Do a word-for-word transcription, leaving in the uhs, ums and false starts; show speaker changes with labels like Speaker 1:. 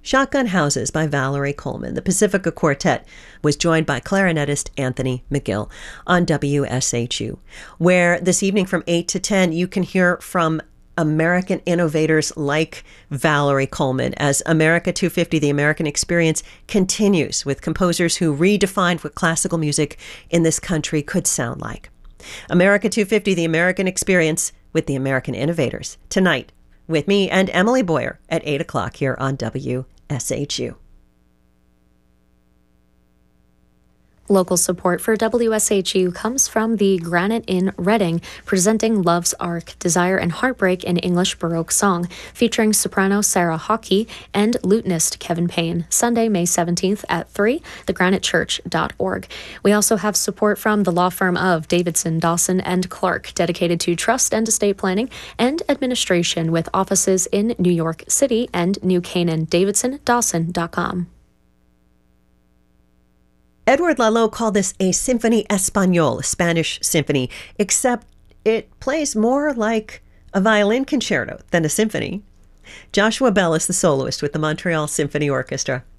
Speaker 1: Shotgun Houses by Valerie Coleman. The Pacifica Quartet was joined by clarinetist Anthony McGill on W S H U, where this evening from eight to ten, you can hear from American innovators like Valerie Coleman as America two fifty, the American Experience, continues with composers who redefined what classical music in this country could sound like. America two fifty, the American Experience with the American Innovators, tonight with me and Emily Boyer at eight o'clock here on W S H U.
Speaker 2: Local support for W S H U comes from the Granite Inn Reading, presenting Love's Ark, Desire and Heartbreak in English Baroque Song, featuring soprano Sarah Hockey and lutenist Kevin Payne, Sunday, May seventeenth at three, the granite church dot org. We also have support from the law firm of Davidson, Dawson and Clark, dedicated to trust and estate planning and administration with offices in New York City and New Canaan. Davidson Dawson dot com.
Speaker 1: Edward Lalo called this a Symphony Español, a Spanish symphony, except it plays more like a violin concerto than a symphony. Joshua Bell is the soloist with the Montreal Symphony Orchestra.